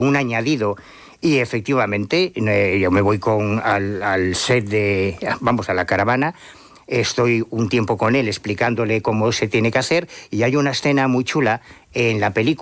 un añadido. Y efectivamente, yo me voy al set a la caravana. Estoy un tiempo con él explicándole cómo se tiene que hacer, y hay una escena muy chula en la película